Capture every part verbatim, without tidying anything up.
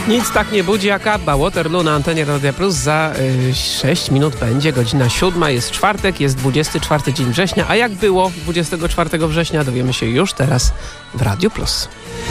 Nic tak nie budzi jak ABBA. Waterloo na antenie Radia Plus. Za y, sześć minut będzie godzina siódma. Jest czwartek, jest dwudziesty czwarty dzień września. A jak było dwudziestego czwartego września, dowiemy się już teraz w Radiu Plus.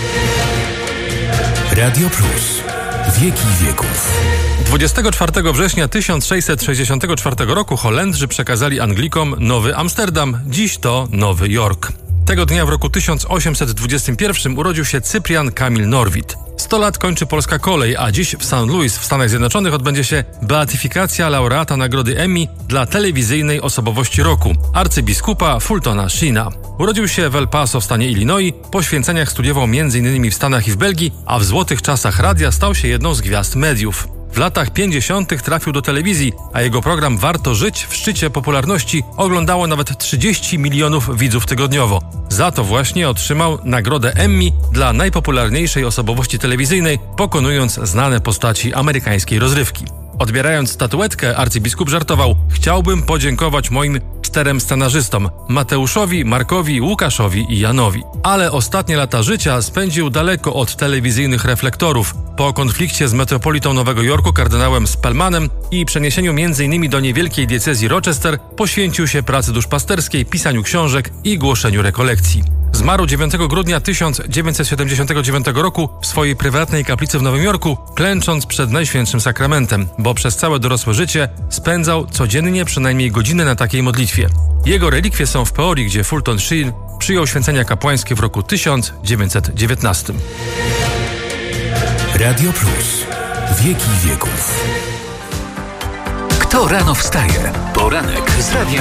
Radio Plus. Wieki wieków. dwudziestego czwartego września tysiąc sześćset sześćdziesiątego czwartego roku Holendrzy przekazali Anglikom Nowy Amsterdam. Dziś to Nowy Jork. Tego dnia w roku tysiąc osiemset dwudziestym pierwszym urodził się Cyprian Kamil Norwid. sto lat kończy polska kolej, a dziś w Saint Louis w Stanach Zjednoczonych odbędzie się beatyfikacja laureata nagrody Emmy dla telewizyjnej osobowości roku, arcybiskupa Fultona Sheena. Urodził się w El Paso w stanie Illinois, po święceniach studiował między innymi w Stanach i w Belgii, a w złotych czasach radia stał się jedną z gwiazd mediów. W latach pięćdziesiątych trafił do telewizji, a jego program Warto Żyć w szczycie popularności oglądało nawet trzydzieści milionów widzów tygodniowo. Za to właśnie otrzymał nagrodę Emmy dla najpopularniejszej osobowości telewizyjnej, pokonując znane postaci amerykańskiej rozrywki. Odbierając statuetkę, arcybiskup żartował: chciałbym podziękować moim czterem scenarzystom: Mateuszowi, Markowi, Łukaszowi i Janowi. Ale ostatnie lata życia spędził daleko od telewizyjnych reflektorów. Po konflikcie z metropolitą Nowego Jorku, kardynałem Spellmanem i przeniesieniu między innymi do niewielkiej diecezji Rochester, poświęcił się pracy duszpasterskiej, pisaniu książek i głoszeniu rekolekcji. Zmarł dziewiątego grudnia tysiąc dziewięćset siedemdziesiątego dziewiątego roku w swojej prywatnej kaplicy w Nowym Jorku, klęcząc przed Najświętszym Sakramentem, bo przez całe dorosłe życie spędzał codziennie przynajmniej godzinę na takiej modlitwie. Jego relikwie są w Peorii, gdzie Fulton Sheen przyjął święcenia kapłańskie w roku tysiąc dziewięćset dziewiętnastym. Radio Plus. Wieki wieków. Kto rano wstaje? Poranek z Radiem